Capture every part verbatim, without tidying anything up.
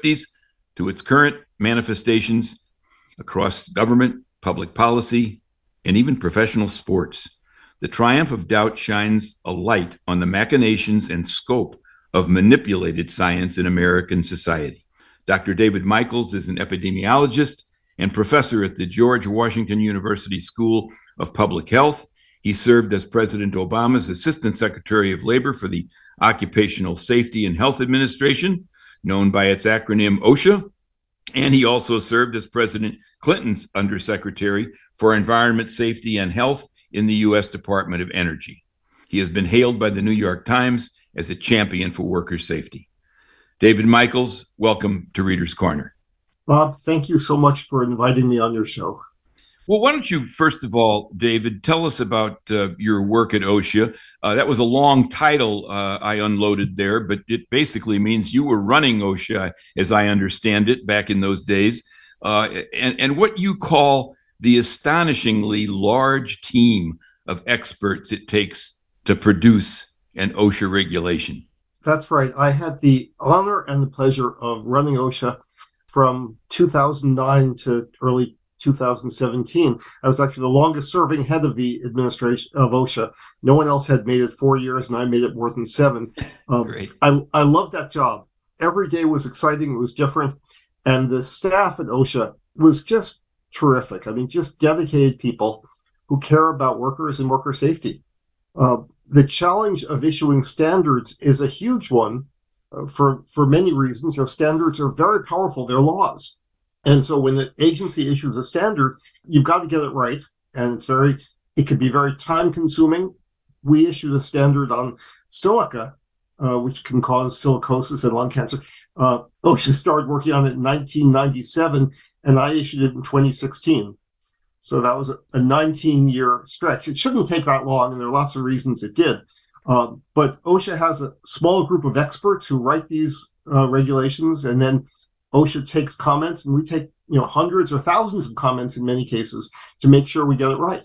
fifties to its current manifestations across government, public policy, and even professional sports. The triumph of doubt shines a light on the machinations and scope of manipulated science in American society. Doctor David Michaels is an epidemiologist and professor at the George Washington University School of Public Health. He served as President Obama's Assistant Secretary of Labor for the Occupational Safety and Health Administration, known by its acronym OSHA. And he also served as President Clinton's Undersecretary for Environment, Safety, and Health in the U S Department of Energy. He has been hailed by the New York Times as a champion for worker safety. David Michaels, welcome to Reader's Corner. Bob, thank you so much for inviting me on your show. Well, why don't you, first of all, David, tell us about uh, your work at OSHA. Uh, that was a long title uh, I unloaded there, but it basically means you were running OSHA, as I understand it, back in those days, uh, and, and what you call the astonishingly large team of experts it takes to produce an OSHA regulation. That's right. I had the honor and the pleasure of running OSHA from two thousand nine to early two thousand seventeen. I was actually the longest serving head of the administration of OSHA. No one else had made it four years, and I made it more than seven. Um, Great. I, I loved that job. Every day was exciting. It was different. And the staff at OSHA was just terrific. I mean, just dedicated people who care about workers and worker safety. Uh, the challenge of issuing standards is a huge one uh, for, for many reasons. You know, standards are very powerful. They're laws. And so when the agency issues a standard, you've got to get it right. And it's very, it can be very time consuming. We issued a standard on silica, uh, which can cause silicosis and lung cancer. Uh, OSHA started working on it in nineteen ninety-seven, and I issued it in twenty sixteen. So that was a nineteen-year stretch. It shouldn't take that long, and there are lots of reasons it did. Um, but OSHA has a small group of experts who write these uh, regulations, and then OSHA takes comments, and we take you know hundreds or thousands of comments in many cases to make sure we get it right.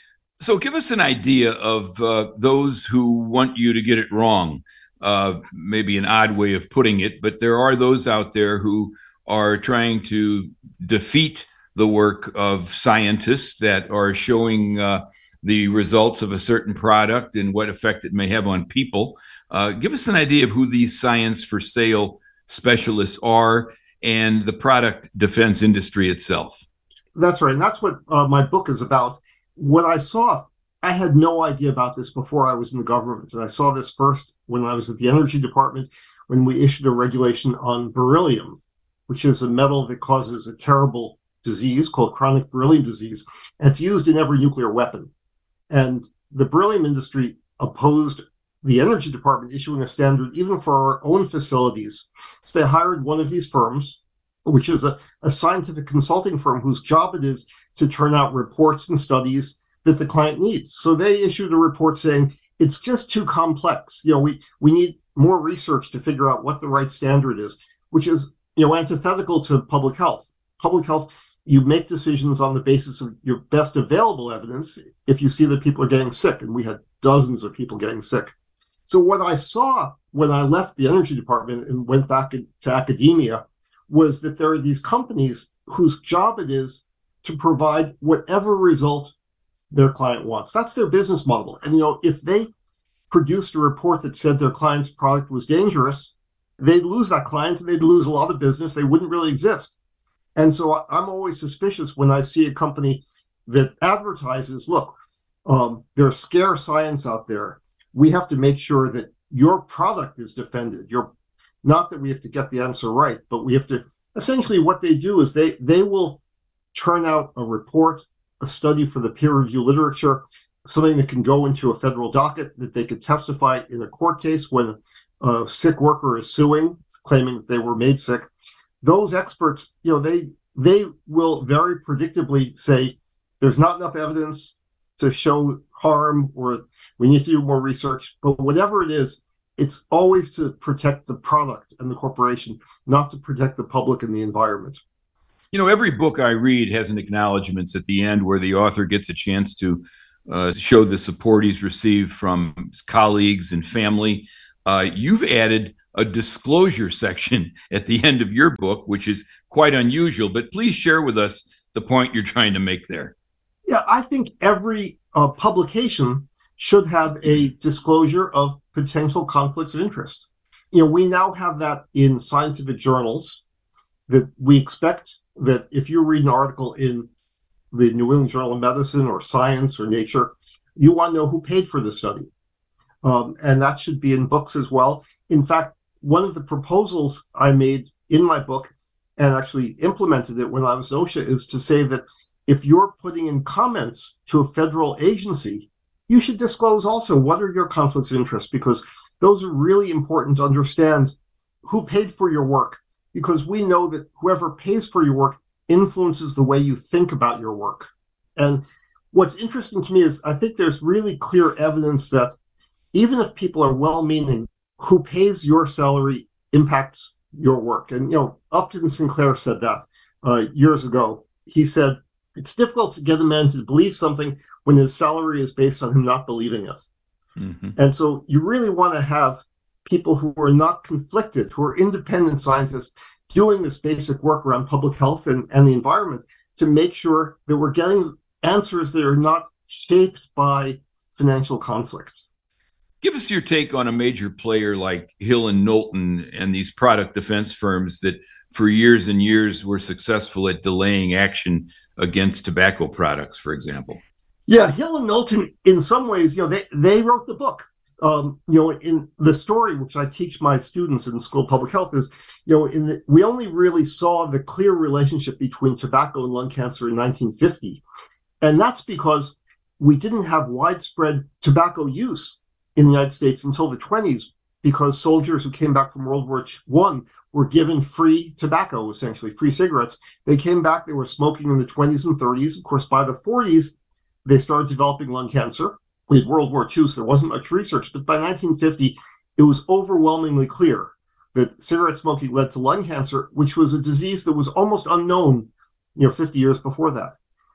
So give us an idea of uh, those who want you to get it wrong. Uh, maybe an odd way of putting it, but there are those out there who are trying to defeat the work of scientists that are showing uh, the results of a certain product and what effect it may have on people. Uh, give us an idea of who these science for sale specialists are and the product defense industry itself. That's right. And that's what uh, my book is about. What I saw, I had no idea about this before I was in the government. And I saw this first when I was at the Energy Department, when we issued a regulation on beryllium, which is a metal that causes a terrible disease called chronic beryllium disease. And it's used in every nuclear weapon. And the beryllium industry opposed the Energy Department issuing a standard even for our own facilities. So they hired one of these firms, which is a, a scientific consulting firm whose job it is to turn out reports and studies that the client needs. So they issued a report saying, it's just too complex. You know, we, we need more research to figure out what the right standard is, which is, you know, antithetical to public health. Public health, you make decisions on the basis of your best available evidence if you see that people are getting sick, and we had dozens of people getting sick. So what I saw when I left the Energy Department and went back to academia was that there are these companies whose job it is to provide whatever result their client wants. That's their business model. And, you know, if they produced a report that said their client's product was dangerous, they'd lose that client and they'd lose a lot of business. They wouldn't really exist. And so I'm always suspicious when I see a company that advertises, look, um, there's scarce science out there. We have to make sure that your product is defended. Your, not that we have to get the answer right, but we have to, essentially what they do is they, they will turn out a report, a study for the peer review literature, something that can go into a federal docket that they could testify in a court case when a sick worker is suing, claiming that they were made sick. Those experts, you know, they they will very predictably say there's not enough evidence to show harm, or we need to do more research. But whatever it is, it's always to protect the product and the corporation, not to protect the public and the environment. You know, every book I read has an acknowledgments at the end where the author gets a chance to uh, show the support he's received from his colleagues and family. Uh, you've added a disclosure section at the end of your book, which is quite unusual, but please share with us the point you're trying to make there. Yeah, I think every uh, publication should have a disclosure of potential conflicts of interest. You know, we now have that in scientific journals, that we expect that if you read an article in the New England Journal of Medicine or Science or Nature, you want to know who paid for the study. Um, and that should be in books as well. In fact, one of the proposals I made in my book, and actually implemented it when I was at OSHA, is to say that if you're putting in comments to a federal agency, you should disclose also what are your conflicts of interest, because those are really important to understand who paid for your work, because we know that whoever pays for your work influences the way you think about your work. And what's interesting to me is I think there's really clear evidence that even if people are well-meaning, who pays your salary impacts your work. And, you know, Upton Sinclair said that uh, years ago. He said, it's difficult to get a man to believe something when his salary is based on him not believing it. Mm-hmm. And so you really want to have people who are not conflicted, who are independent scientists doing this basic work around public health and, and the environment to make sure that we're getting answers that are not shaped by financial conflict. Give us your take on a major player like Hill and Knowlton and these product defense firms that for years and years were successful at delaying action against tobacco products, for example. Yeah, Hill and Knowlton, in some ways, you know, they, they wrote the book. Um, you know, in the story, which I teach my students in the School of Public Health, is, you know, in the, we only really saw the clear relationship between tobacco and lung cancer in nineteen fifty. And that's because we didn't have widespread tobacco use in the United States until the twenties, because soldiers who came back from World War One were given free tobacco, essentially free cigarettes. They came back, they were smoking in the twenties and thirties. Of course, by the forties, they started developing lung cancer. We had World War Two, so there wasn't much research. But by nineteen fifty, it was overwhelmingly clear that cigarette smoking led to lung cancer, which was a disease that was almost unknown, you know, fifty years before that.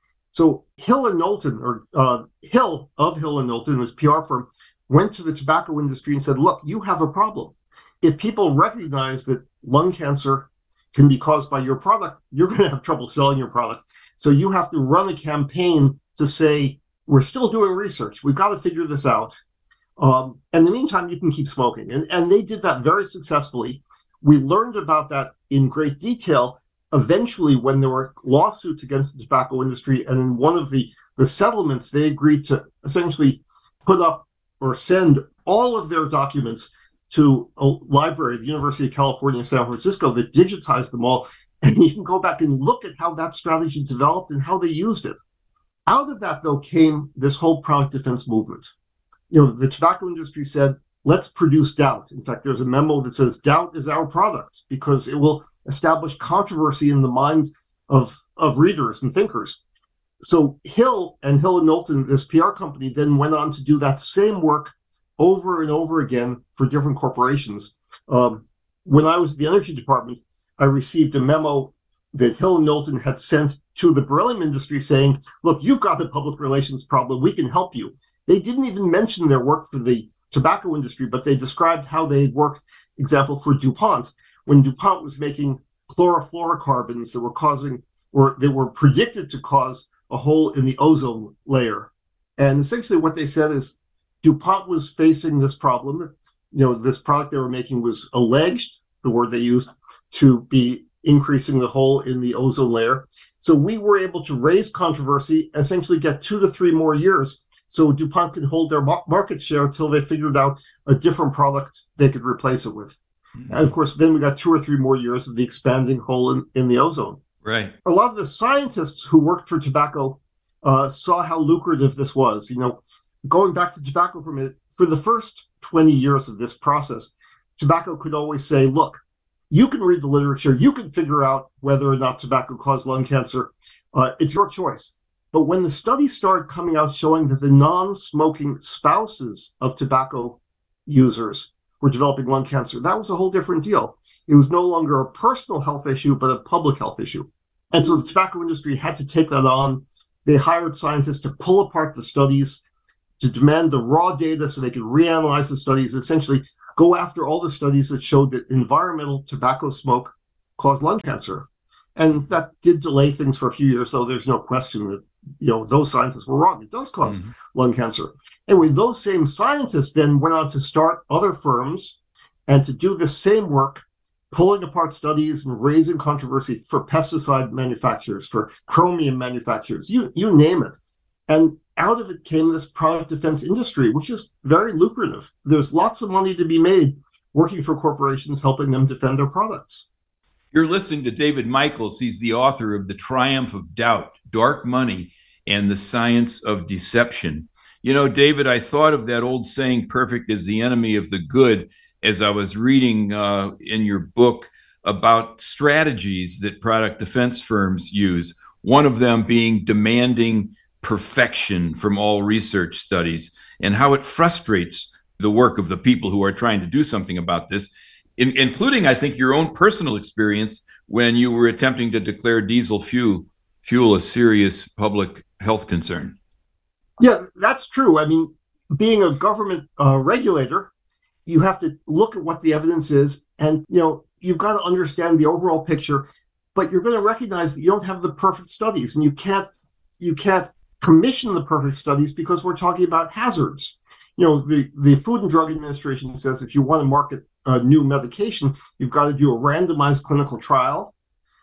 So Hill and Knowlton, or uh, Hill of Hill and Knowlton, this P R firm, went to the tobacco industry and said, look, you have a problem. If people recognize that lung cancer can be caused by your product, you're going to have trouble selling your product. So you have to run a campaign to say, we're still doing research. We've got to figure this out. Um, in the meantime, you can keep smoking. And, and they did that very successfully. We learned about that in great detail eventually when there were lawsuits against the tobacco industry. And in one of the, the settlements, they agreed to essentially put up or send all of their documents to a library, the University of California, San Francisco, that digitized them all. And you can go back and look at how that strategy developed and how they used it. Out of that, though, came this whole product defense movement. You know, the tobacco industry said, let's produce doubt. In fact, there's a memo that says doubt is our product because it will establish controversy in the mind of, of readers and thinkers. So Hill and Hill and Knowlton, this P R company, then went on to do that same work over and over again for different corporations. Um, when I was at the energy department, I received a memo that Hill and Knowlton had sent to the beryllium industry saying, look, you've got the public relations problem, we can help you. They didn't even mention their work for the tobacco industry, but they described how they worked, example, for DuPont, when DuPont was making chlorofluorocarbons that were causing, or they were predicted to cause a hole in the ozone layer. And essentially what they said is DuPont was facing this problem. You know, this product they were making was alleged, the word they used, to be increasing the hole in the ozone layer. So we were able to raise controversy, essentially get two to three more years so DuPont could hold their market share until they figured out a different product they could replace it with. Mm-hmm. And of course, then we got two or three more years of the expanding hole in, in the ozone. Right. A lot of the scientists who worked for tobacco uh, saw how lucrative this was. You know, going back to tobacco for a minute, for the first twenty years of this process, tobacco could always say, look, you can read the literature, you can figure out whether or not tobacco caused lung cancer. Uh, it's your choice. But when the studies started coming out showing that the non-smoking spouses of tobacco users were developing lung cancer, that was a whole different deal. It was no longer a personal health issue, but a public health issue. And so the tobacco industry had to take that on. They hired scientists to pull apart the studies, to demand the raw data so they could reanalyze the studies, essentially go after all the studies that showed that environmental tobacco smoke caused lung cancer. And that did delay things for a few years, though there's no question that, you know, those scientists were wrong. It does cause mm-hmm. lung cancer. Anyway, those same scientists then went on to start other firms and to do the same work, pulling apart studies and raising controversy for pesticide manufacturers, for chromium manufacturers, you, you name it. And out of it came this product defense industry, which is very lucrative. There's lots of money to be made working for corporations, helping them defend their products. You're listening to David Michaels. He's the author of The Triumph of Doubt, Dark Money, and the Science of Deception. You know, David, I thought of that old saying, perfect is the enemy of the good, as I was reading uh, in your book about strategies that product defense firms use, one of them being demanding perfection from all research studies, and how it frustrates the work of the people who are trying to do something about this, in, including, I think, your own personal experience when you were attempting to declare diesel fuel, fuel a serious public health concern. Yeah, that's true. I mean, being a government uh, regulator, you have to look at what the evidence is, and you know you've got to understand the overall picture. But you're going to recognize that you don't have the perfect studies, and you can't you can't commission the perfect studies because we're talking about hazards. You know, the the Food and Drug Administration says if you want to market a new medication, you've got to do a randomized clinical trial,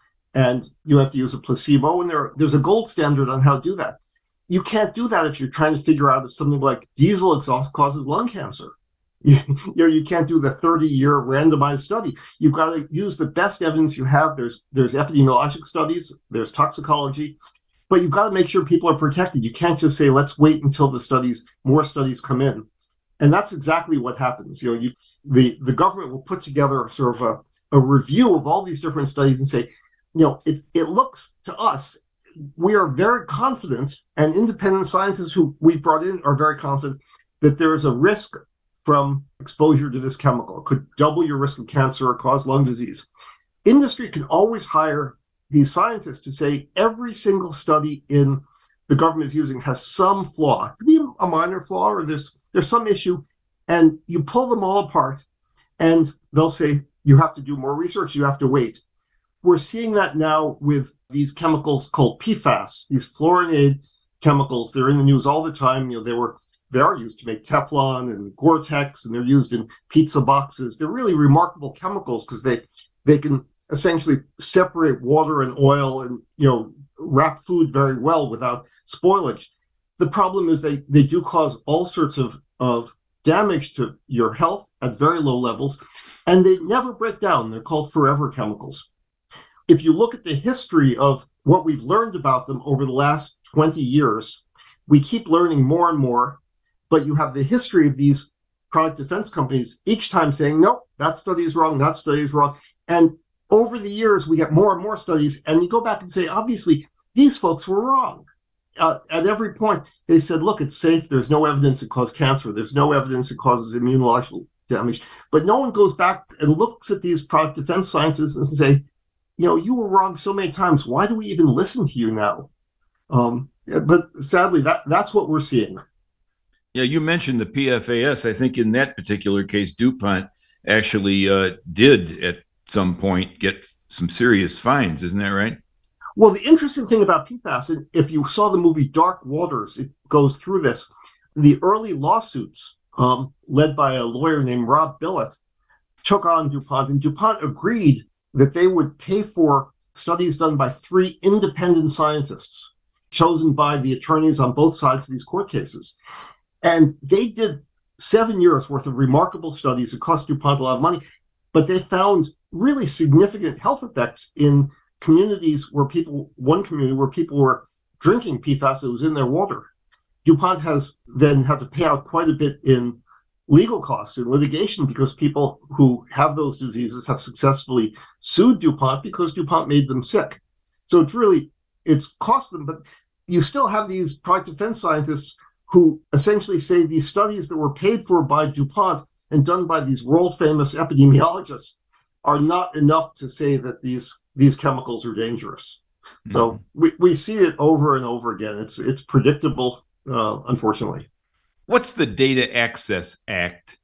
and you have to use a placebo. And there there's a gold standard on how to do that. You can't do that if you're trying to figure out if something like diesel exhaust causes lung cancer. You, you know, you can't do the thirty-year randomized study. You've got to use the best evidence you have. There's there's epidemiologic studies, there's toxicology, but you've got to make sure people are protected. You can't just say, let's wait until the studies, more studies come in. And that's exactly what happens. You know, you, the, the government will put together sort of a, a review of all these different studies and say, you know, it, it looks to us, we are very confident, and independent scientists who we've brought in are very confident that there is a risk from exposure to this chemical. It could double your risk of cancer or cause lung disease. Industry can always hire these scientists to say every single study in the government is using has some flaw. It could be a minor flaw or there's there's some issue, and you pull them all apart and they'll say you have to do more research, you have to wait. We're seeing that now with these chemicals called P FAS, these fluorinated chemicals. They're in the news all the time. You know, they were They are used to make Teflon and Gore-Tex, and they're used in pizza boxes. They're really remarkable chemicals because they they can essentially separate water and oil and, you know, wrap food very well without spoilage. The problem is they, they do cause all sorts of, of damage to your health at very low levels, and they never break down. They're called forever chemicals. If you look at the history of what we've learned about them over the last twenty years, we keep learning more and more. But you have the history of these product defense companies each time saying, no, that study is wrong, that study is wrong. And over the years, we get more and more studies, and you go back and say, obviously, these folks were wrong. Uh, at every point, they said, look, it's safe. There's no evidence it causes cancer. There's no evidence it causes immunological damage. But no one goes back and looks at these product defense scientists and say, you know, you were wrong so many times. Why do we even listen to you now? Um, but sadly, that that's what we're seeing. Yeah, you mentioned the P F A S. I think in that particular case, DuPont actually uh, did at some point get some serious fines. Isn't that right? Well, the interesting thing about P FAS, and if you saw the movie Dark Waters, it goes through this. The early lawsuits um, led by a lawyer named Rob Billet took on DuPont, and DuPont agreed that they would pay for studies done by three independent scientists chosen by the attorneys on both sides of these court cases. And they did seven years worth of remarkable studies. It cost DuPont a lot of money, but they found really significant health effects in communities where people, one community where people were drinking P FAS that was in their water. DuPont has then had to pay out quite a bit in legal costs in litigation because people who have those diseases have successfully sued DuPont because DuPont made them sick. So it's really, it's cost them, but you still have these product defense scientists who essentially say these studies that were paid for by DuPont and done by these world-famous epidemiologists are not enough to say that these these chemicals are dangerous. Mm-hmm. So we, we see it over and over again. It's it's predictable, uh, unfortunately. What's the Data Access Act,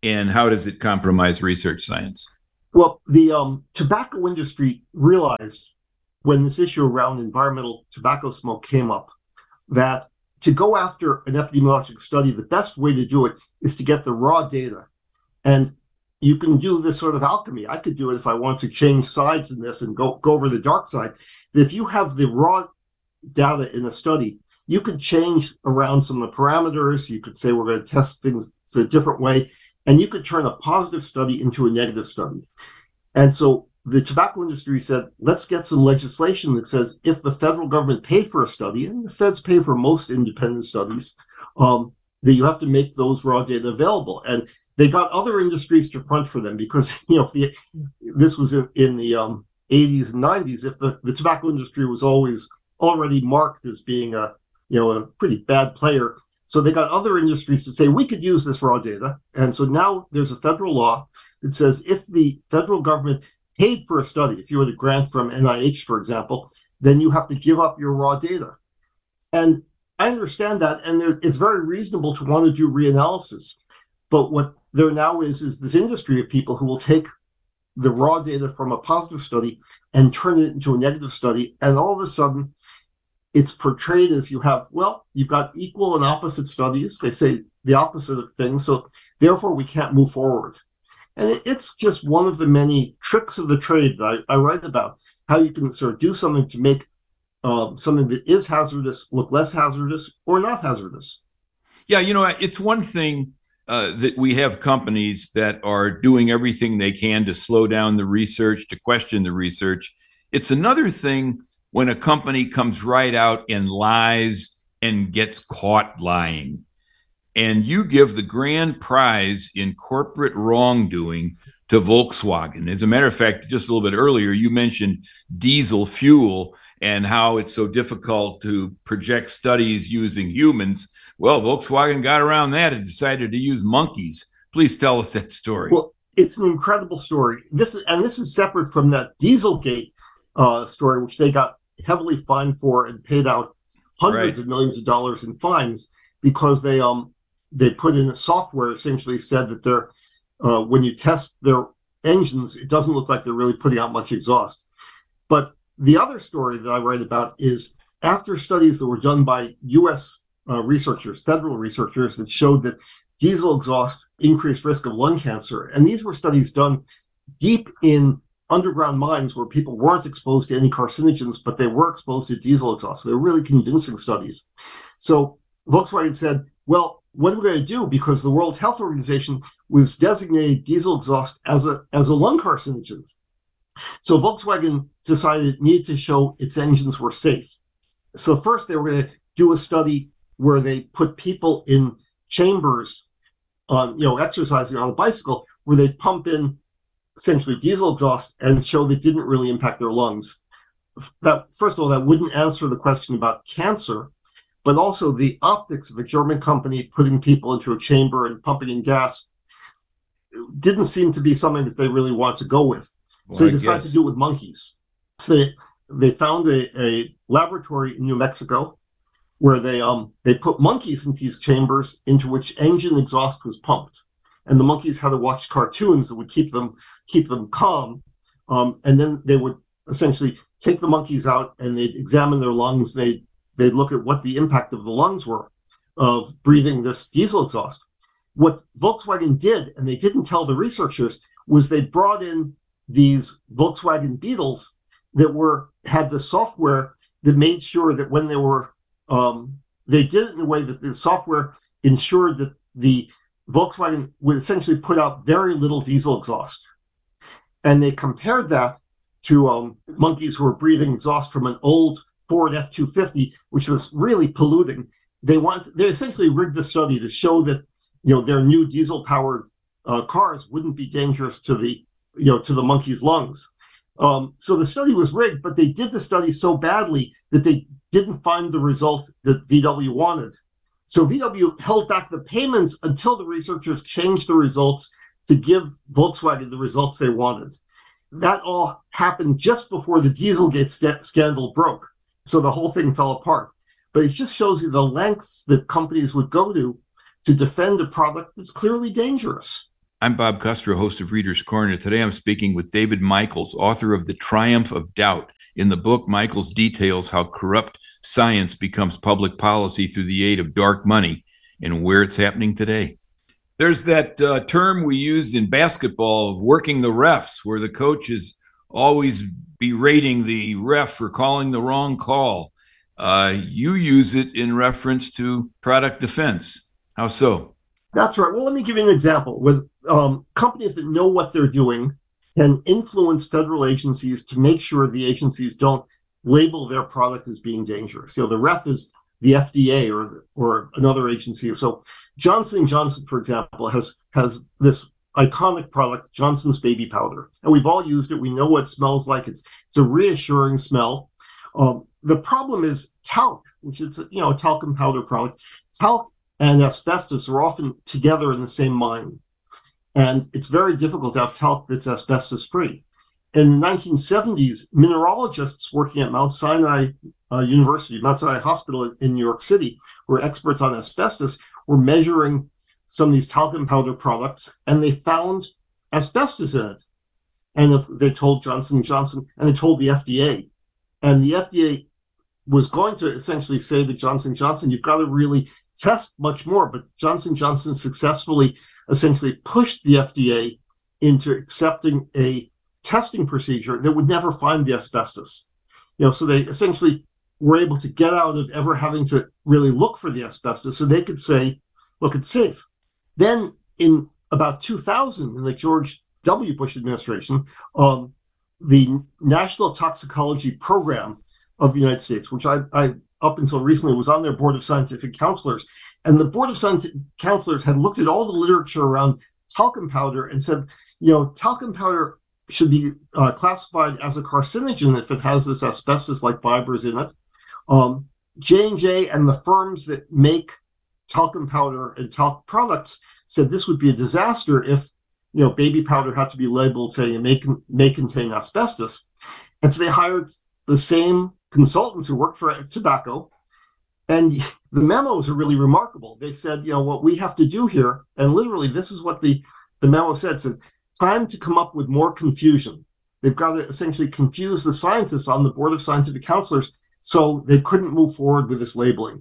and how does it compromise research science? Well, the um, tobacco industry realized when this issue around environmental tobacco smoke came up that to go after an epidemiologic study, the best way to do it is to get the raw data. And you can do this sort of alchemy. I could do it if I want to change sides in this and go, go over the dark side. If you have the raw data in a study, you could change around some of the parameters. You could say we're going to test things a different way, and you could turn a positive study into a negative study. And so the tobacco industry said, let's get some legislation that says if the federal government paid for a study, and the feds pay for most independent studies, um, that you have to make those raw data available. And they got other industries to front for them because, you know, if the, this was in, in the um, eighties and nineties, if the, the tobacco industry was always already marked as being a, you know, a pretty bad player. So they got other industries to say, we could use this raw data. And so now there's a federal law that says if the federal government paid for a study, if you had a grant from N I H, for example, then you have to give up your raw data. And I understand that, and there, it's very reasonable to want to do reanalysis. But what there now is, is this industry of people who will take the raw data from a positive study and turn it into a negative study. And all of a sudden, it's portrayed as you have, well, you've got equal and opposite studies. They say the opposite of things. So therefore, we can't move forward. And it's just one of the many tricks of the trade that I, I write about, how you can sort of do something to make um, something that is hazardous look less hazardous or not hazardous. Yeah, you know, it's one thing uh, that we have companies that are doing everything they can to slow down the research, to question the research. It's another thing when a company comes right out and lies and gets caught lying. And you give the grand prize in corporate wrongdoing to Volkswagen. As a matter of fact, just a little bit earlier, you mentioned diesel fuel and how it's so difficult to project studies using humans. Well, Volkswagen got around that and decided to use monkeys. Please tell us that story. Well, it's an incredible story. This is, and this is separate from that Dieselgate uh, story, which they got heavily fined for and paid out hundreds right. of millions of dollars in fines because they um they put in a software essentially said that they're uh, when you test their engines, it doesn't look like they're really putting out much exhaust. But the other story that I write about is after studies that were done by U S uh, researchers, federal researchers, that showed that diesel exhaust increased risk of lung cancer. And these were studies done deep in underground mines where people weren't exposed to any carcinogens, but they were exposed to diesel exhaust. So they were really convincing studies. So Volkswagen said, well, what are we going to do? Because the World Health Organization was designated diesel exhaust as a as a lung carcinogen. So Volkswagen decided it needed to show its engines were safe. So first they were going to do a study where they put people in chambers on, you know, exercising on a bicycle, where they pump in essentially diesel exhaust and show that didn't really impact their lungs. That, first of all, that wouldn't answer the question about cancer, but also the optics of a German company putting people into a chamber and pumping in gas didn't seem to be something that they really want to go with. Well, so they decided to do it with monkeys. So they, they found a, a laboratory in New Mexico where they um they put monkeys in these chambers into which engine exhaust was pumped. And the monkeys had to watch cartoons that would keep them keep them calm. Um, and then they would essentially take the monkeys out and they'd examine their lungs. They'd, they'd look at what the impact of the lungs were of breathing this diesel exhaust. What Volkswagen did, and they didn't tell the researchers, was they brought in these Volkswagen Beetles that were had the software that made sure that when they were, um, they did it in a way that the software ensured that the Volkswagen would essentially put out very little diesel exhaust. And they compared that to um, monkeys who were breathing exhaust from an old Ford F two fifty, which was really polluting. They want they essentially rigged the study to show that, you know, their new diesel-powered uh, cars wouldn't be dangerous to the, you know, to the monkeys' lungs. Um, so the study was rigged, but they did the study so badly that they didn't find the result that V W wanted. So V W held back the payments until the researchers changed the results to give Volkswagen the results they wanted. That all happened just before the Dieselgate st- scandal broke. So the whole thing fell apart. But it just shows you the lengths that companies would go to to defend a product that's clearly dangerous. I'm Bob Custer, host of Reader's Corner. Today I'm speaking with David Michaels, author of The Triumph of Doubt. In the book, Michaels details how corrupt science becomes public policy through the aid of dark money and where it's happening today. There's that uh, term we use in basketball of working the refs, where the coach is always berating the ref for calling the wrong call. Uh, you use it in reference to product defense. How so? That's right. Well, let me give you an example. With um, companies that know what they're doing can influence federal agencies to make sure the agencies don't label their product as being dangerous. You know, the ref is the F D A or or another agency. So Johnson and Johnson, for example, has has this iconic product, Johnson's Baby Powder, and we've all used it. We know what it smells like. It's it's a reassuring smell. Um, the problem is talc, which is you know a talcum powder product. Talc and asbestos are often together in the same mine, and it's very difficult to have talc that's asbestos-free. In the nineteen seventies, mineralogists working at Mount Sinai uh, University, Mount Sinai Hospital in New York City, who are experts on asbestos, were measuring some of these talcum powder products, and they found asbestos in it. And if they told Johnson and Johnson, and they told the F D A, and the F D A was going to essentially say to Johnson and Johnson, you've got to really test much more. But Johnson and Johnson successfully essentially pushed the F D A into accepting a testing procedure that would never find the asbestos. You know, so they essentially were able to get out of ever having to really look for the asbestos, so they could say, look, it's safe. Then in about two thousand, in the George W. Bush administration, um, the National Toxicology Program of the United States, which I, I up until recently was on their board of scientific counselors, and the board of scientific counselors had looked at all the literature around talcum powder and said, you know, talcum powder should be uh, classified as a carcinogen if it has this asbestos-like fibers in it. Um, J and J and the firms that make talcum powder and talc products said this would be a disaster if, you know, baby powder had to be labeled saying it may, con- may contain asbestos. And so they hired the same consultants who worked for tobacco. And the memos are really remarkable. They said, you know, what we have to do here, and literally this is what the, the memo said, said, time to come up with more confusion. They've got to essentially confuse the scientists on the board of scientific counselors so they couldn't move forward with this labeling.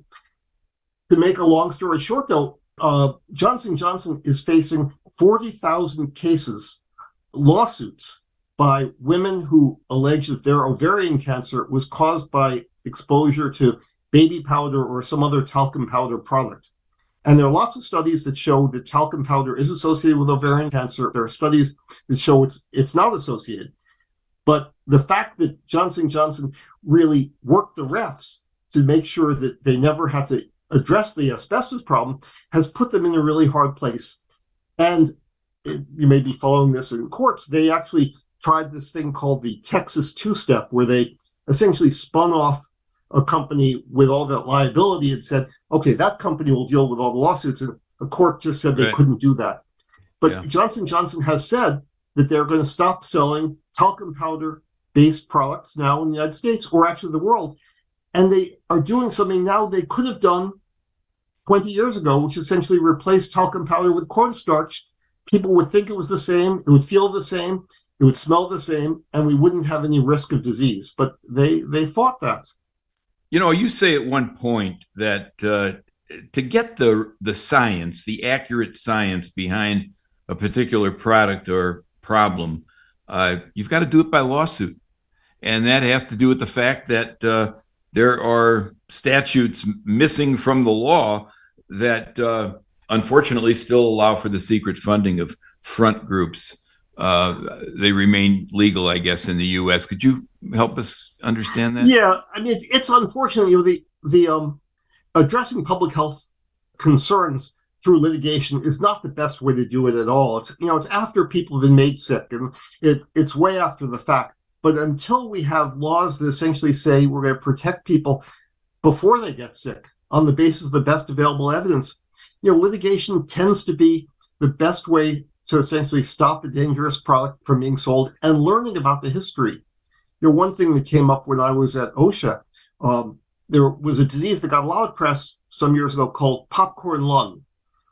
To make a long story short, though, uh, Johnson and Johnson is facing forty thousand cases, lawsuits by women who allege that their ovarian cancer was caused by exposure to baby powder or some other talcum powder product. And there are lots of studies that show that talcum powder is associated with ovarian cancer. There are studies that show it's it's not associated. But the fact that Johnson and Johnson really worked the refs to make sure that they never had to address the asbestos problem has put them in a really hard place. And it, you may be following this in courts. They actually tried this thing called the Texas two-step, where they essentially spun off a company with all that liability and said, okay, that company will deal with all the lawsuits. And a court just said they Right. couldn't do that. But Yeah. Johnson and Johnson has said that they're going to stop selling talcum powder-based products now in the United States, or actually the world. And they are doing something now they could have done twenty years ago, which essentially replaced talcum powder with cornstarch. People would think it was the same, it would feel the same, it would smell the same, and we wouldn't have any risk of disease. But they they fought that. You know, you say at one point that uh, to get the the science, the accurate science behind a particular product or problem, uh, you've got to do it by lawsuit. And that has to do with the fact that uh, there are statutes missing from the law that uh, unfortunately still allow for the secret funding of front groups. Uh, they remain legal, I guess, in the U S. Could you help us understand that? Yeah, I mean, it's, it's unfortunate, you know, the, the um, addressing public health concerns through litigation is not the best way to do it at all. It's, you know, it's after people have been made sick, and it, it's way after the fact. But until we have laws that essentially say we're going to protect people before they get sick on the basis of the best available evidence, you know, litigation tends to be the best way to essentially stop a dangerous product from being sold, and learning about the history. You know, one thing that came up when I was at OSHA, um, there was a disease that got a lot of press some years ago called popcorn lung,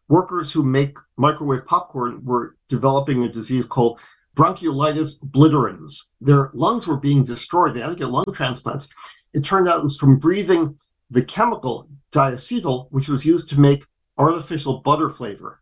workers who make microwave popcorn were developing a disease called bronchiolitis obliterans. Their lungs were being destroyed. They had to get lung transplants. It turned out it was from breathing the chemical diacetyl, which was used to make artificial butter flavor.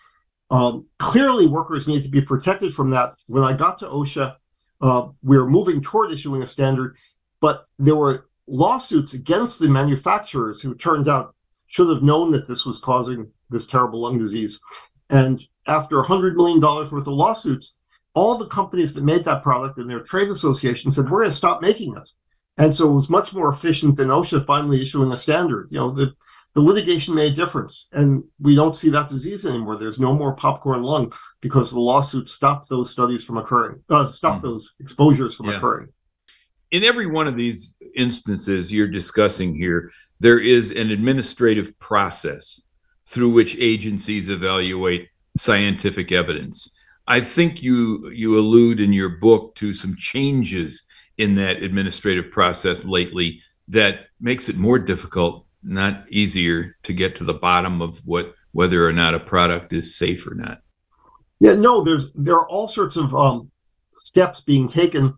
Um, clearly, workers need to be protected from that. When I got to OSHA, uh, we were moving toward issuing a standard, but there were lawsuits against the manufacturers who turned out should have known that this was causing this terrible lung disease. And after one hundred million dollars worth of lawsuits, all the companies that made that product and their trade association said, we're going to stop making it. And so it was much more efficient than OSHA finally issuing a standard. You know, the, the litigation made a difference, and we don't see that disease anymore. There's no more popcorn lung because the lawsuit stopped those studies from occurring, uh, stopped mm. those exposures from yeah. occurring. In every one of these instances you're discussing here, there is an administrative process through which agencies evaluate scientific evidence. I think you you allude in your book to some changes in that administrative process lately that makes it more difficult, not easier, to get to the bottom of what whether or not a product is safe or not. Yeah, no, there's there are all sorts of um, steps being taken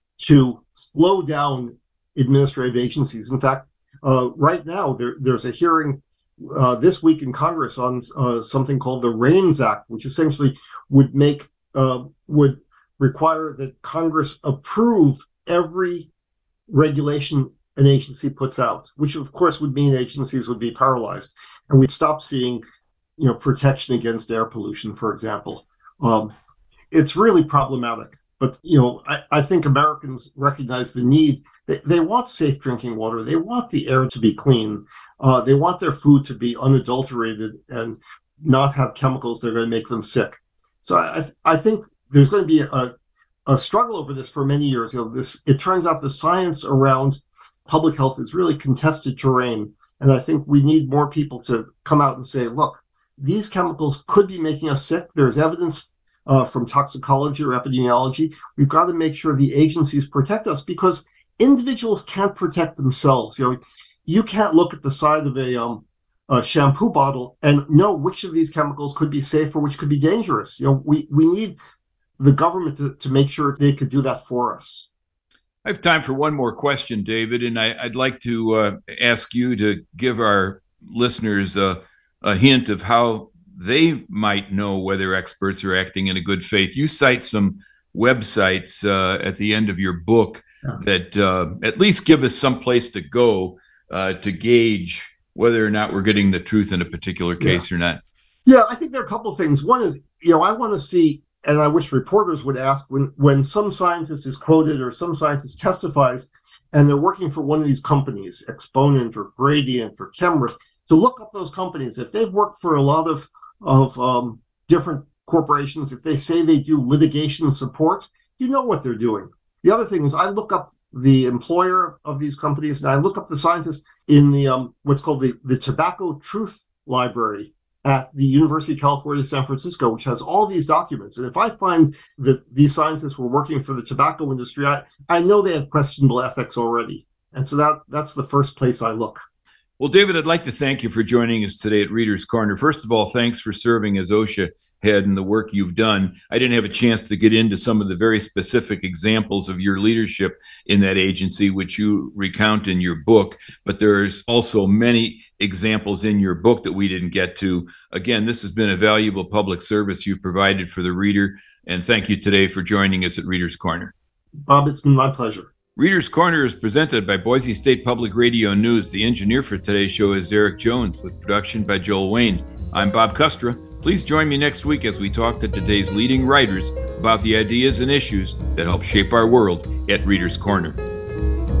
to slow down administrative agencies. In fact, uh, right now there, there's a hearing uh, this week in Congress on uh, something called the RAINS Act, which essentially would make uh, would require that Congress approve every regulation an agency puts out, which of course would mean agencies would be paralyzed, and we'd stop seeing, you know, protection against air pollution, for example. Um, it's really problematic. But, you know, I, I think Americans recognize the need. They, they want safe drinking water. They want the air to be clean. Uh, they want their food to be unadulterated and not have chemicals that are going to make them sick. So I, I think there's going to be a, a struggle over this for many years. You know, this it turns out the science around public health is really contested terrain. And I think we need more people to come out and say, look, these chemicals could be making us sick. There's evidence Uh, from toxicology or epidemiology. We've got to make sure the agencies protect us because individuals can't protect themselves. You know, you can't look at the side of a, um, a shampoo bottle and know which of these chemicals could be safe or which could be dangerous. You know, we, we need the government to, to make sure they could do that for us. I have time for one more question, David, and I, I'd like to uh, ask you to give our listeners uh, a hint of how they might know whether experts are acting in a good faith. You cite some websites uh, at the end of your book yeah. that uh, at least give us some place to go uh, to gauge whether or not we're getting the truth in a particular case yeah. or not. Yeah, I think there are a couple of things. One is, you know, I want to see, and I wish reporters would ask, when, when some scientist is quoted or some scientist testifies, and they're working for one of these companies, Exponent or Gradient or Chemworth, to look up those companies. If they've worked for a lot of of um, different corporations, if they say they do litigation support, you know what they're doing. The other thing is I look up the employer of these companies and I look up the scientists in the um, what's called the, the Tobacco Truth Library at the University of California, San Francisco, which has all these documents. And if I find that these scientists were working for the tobacco industry, I, I know they have questionable ethics already. And so that that's the first place I look. Well, David, I'd like to thank you for joining us today at Reader's Corner. First of all, thanks for serving as OSHA head and the work you've done. I didn't have a chance to get into some of the very specific examples of your leadership in that agency, which you recount in your book, but there's also many examples in your book that we didn't get to. Again, this has been a valuable public service you've provided for the reader, and thank you today for joining us at Reader's Corner. Bob, it's been my pleasure. Reader's Corner is presented by Boise State Public Radio News. The engineer for today's show is Eric Jones, with production by Joel Wayne. I'm Bob Custra. Please join me next week as we talk to today's leading writers about the ideas and issues that help shape our world at Reader's Corner.